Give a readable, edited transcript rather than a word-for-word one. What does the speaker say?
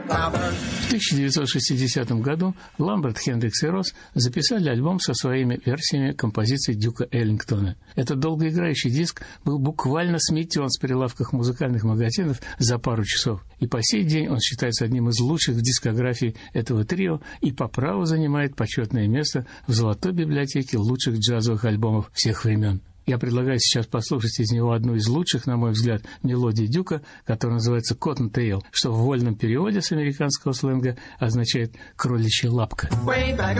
В 1960 году Ламберт, Хендрикс и Росс записали альбом со своими версиями композиций Дюка Эллингтона. Этот долгоиграющий диск был буквально сметен с прилавках музыкальных магазинов за пару часов. И по сей день он считается одним из лучших в дискографии этого трио и по праву занимает почетное место в золотой библиотеке лучших джазовых альбомов всех времен. Я предлагаю сейчас послушать из него одну из лучших, на мой взгляд, мелодий Дюка, которая называется «Cotton Tail», что в вольном переводе с американского сленга означает «кроличья лапка».